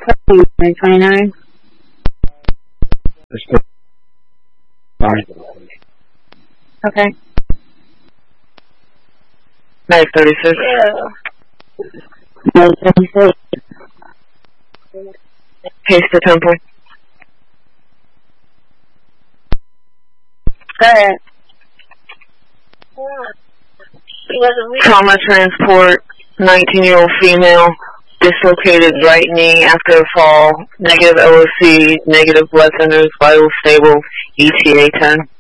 29. Okay. 936. No, 36. Paste the temple. Go ahead. Trauma transport, 19-year-old female, dislocated right knee after a fall, negative LOC, negative blood thinners, vital stable, ETA 10.